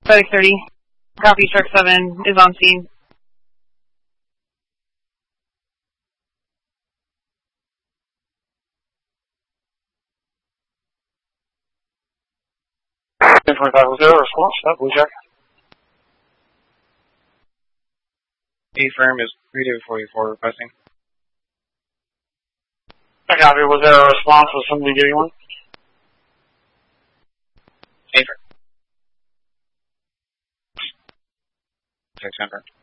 FedEx 30. Copy, Truck 7 is on scene. Response, Blue Jack. A-firm is 3244 requesting. I copy. Was there a response? Was somebody getting one? A-firm. 600.